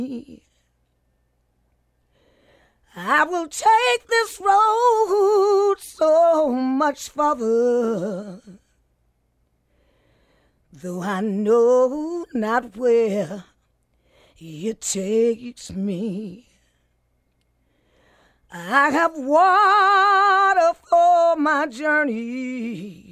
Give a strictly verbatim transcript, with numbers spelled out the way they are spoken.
I will take this road so much farther, though I know not where it takes me. I have water for my journey,